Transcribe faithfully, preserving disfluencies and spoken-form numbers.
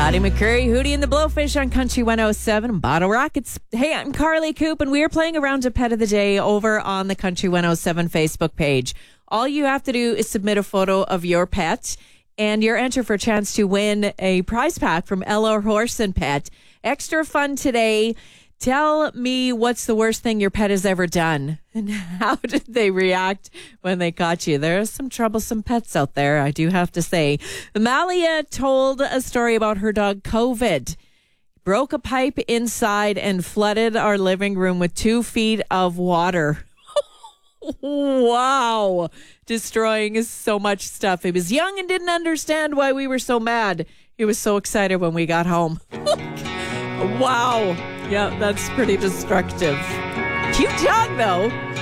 Dottie McCurry, Hootie and the Blowfish on Country one oh seven, Bottle Rockets. Hey, I'm Carly Coop, and we are playing around a pet of the day over on the Country one oh seven Facebook page. All you have to do is submit a photo of your pet, and you're entered for a chance to win a prize pack from Ella Horse and Pet. Extra fun today. Tell me what's the worst thing your pet has ever done, and how did they react when they caught you? There are some troublesome pets out there, I do have to say. Malia told a story about her dog COVID. Broke a pipe inside and flooded our living room with two feet of water. Wow. Destroying so much stuff. He was young and didn't understand why we were so mad. He was so excited when we got home. Wow. Yeah, that's pretty destructive. Cute dog, though.